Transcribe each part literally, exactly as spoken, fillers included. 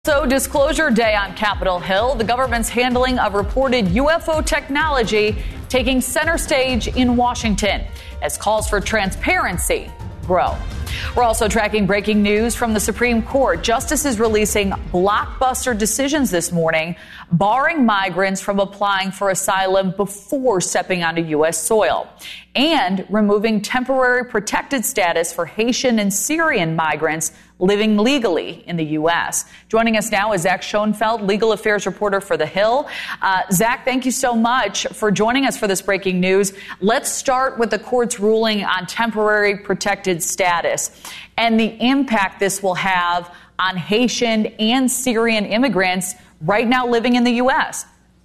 So, Disclosure Day on Capitol Hill, the government's handling of reported U F O technology taking center stage in Washington as calls for transparency grow. We're also tracking breaking news from the Supreme Court. Justices releasing blockbuster decisions this morning, barring migrants from applying for asylum before stepping onto U S soil, and removing temporary protected status for Haitian and Syrian migrants living legally in the U S. Joining us now is Zach Schoenfeld, legal affairs reporter for The Hill. Uh, Zach, thank you so much for joining us for this breaking news. Let's start with the court's ruling on temporary protected status and the impact this will have on Haitian and Syrian immigrants right now living in the U S.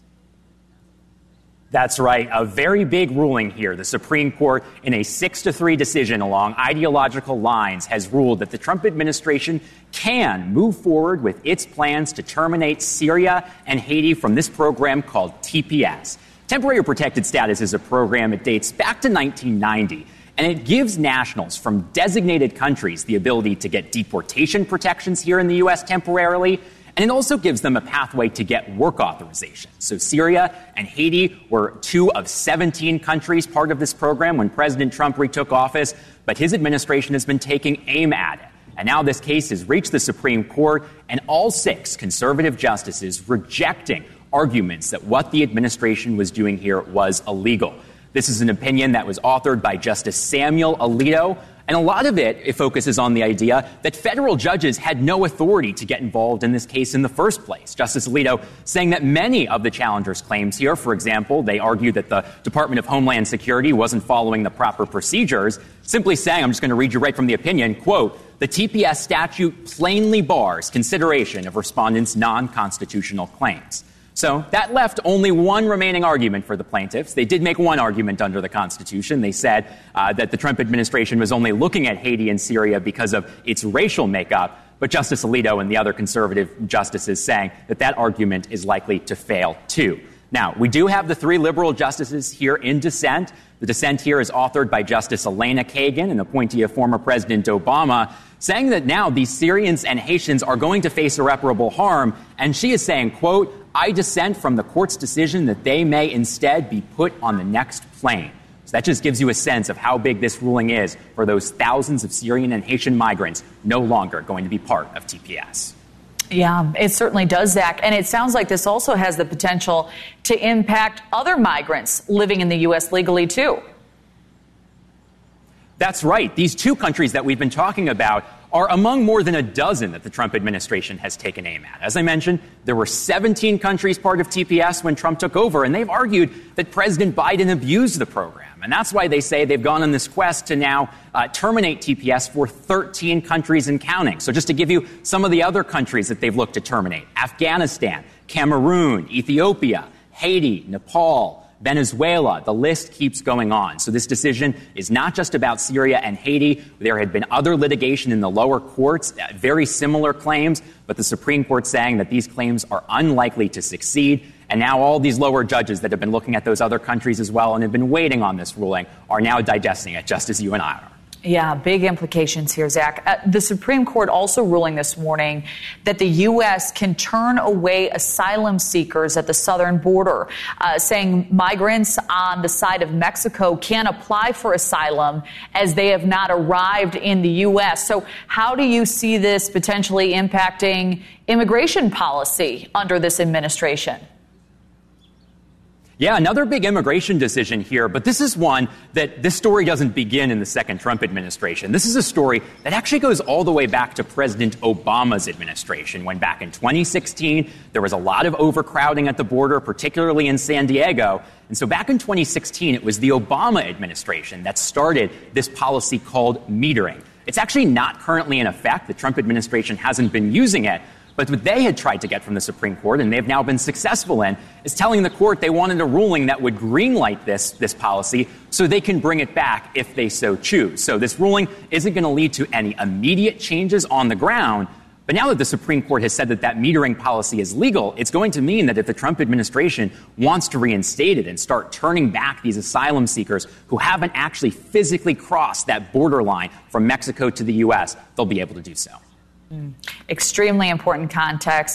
That's right. A very big ruling here. The Supreme Court, in a six to three decision along ideological lines, has ruled that the Trump administration can move forward with its plans to terminate Syria and Haiti from this program called T P S. Temporary Protected Status is a program that dates back to nineteen ninety, and it gives nationals from designated countries the ability to get deportation protections here in the U S temporarily. And it also gives them a pathway to get work authorization. So Syria and Haiti were two of seventeen countries part of this program when President Trump retook office, but his administration has been taking aim at it. And now this case has reached the Supreme Court, and all six conservative justices rejecting arguments that what the administration was doing here was illegal. This is an opinion that was authored by Justice Samuel Alito. And a lot of it, it focuses on the idea that federal judges had no authority to get involved in this case in the first place. Justice Alito saying that many of the challengers' claims here, for example, they argue that the Department of Homeland Security wasn't following the proper procedures, simply saying, I'm just going to read you right from the opinion, quote, the T P S statute plainly bars consideration of respondents' non-constitutional claims. So that left only one remaining argument for the plaintiffs. They did make one argument under the Constitution. They said uh, that the Trump administration was only looking at Haiti and Syria because of its racial makeup. But Justice Alito and the other conservative justices saying that that argument is likely to fail, too. Now, we do have the three liberal justices here in dissent. The dissent here is authored by Justice Elena Kagan, an appointee of former President Obama, saying that now these Syrians and Haitians are going to face irreparable harm. And she is saying, quote, I dissent from the court's decision that they may instead be put on the next plane. So that just gives you a sense of how big this ruling is for those thousands of Syrian and Haitian migrants no longer going to be part of T P S. Yeah, it certainly does, Zach. And it sounds like this also has the potential to impact other migrants living in the U S legally, too. That's right. These two countries that we've been talking about are among more than a dozen that the Trump administration has taken aim at. As I mentioned, there were seventeen countries part of T P S when Trump took over, and they've argued that President Biden abused the program. And that's why they say they've gone on this quest to now uh, terminate T P S for thirteen countries and counting. So just to give you some of the other countries that they've looked to terminate: Afghanistan, Cameroon, Ethiopia, Haiti, Nepal, Venezuela, the list keeps going on. So this decision is not just about Syria and Haiti. There had been other litigation in the lower courts, uh, very similar claims, but the Supreme Court saying that these claims are unlikely to succeed. And now all these lower judges that have been looking at those other countries as well and have been waiting on this ruling are now digesting it, just as you and I are. Yeah, big implications here, Zach. Uh, the Supreme Court also ruling this morning that the U S can turn away asylum seekers at the southern border, uh, saying migrants on the side of Mexico can't apply for asylum as they have not arrived in the U S. So how do you see this potentially impacting immigration policy under this administration? Yeah, another big immigration decision here, but this is one that this story doesn't begin in the second Trump administration. This is a story that actually goes all the way back to President Obama's administration, when back in twenty sixteen, there was a lot of overcrowding at the border, particularly in San Diego. And so back in twenty sixteen, it was the Obama administration that started this policy called metering. It's actually not currently in effect. The Trump administration hasn't been using it. But what they had tried to get from the Supreme Court, and they've now been successful in, is telling the court they wanted a ruling that would greenlight this, this policy so they can bring it back if they so choose. So this ruling isn't going to lead to any immediate changes on the ground. But now that the Supreme Court has said that that metering policy is legal, it's going to mean that if the Trump administration wants to reinstate it and start turning back these asylum seekers who haven't actually physically crossed that borderline from Mexico to the U S, they'll be able to do so. Extremely important context.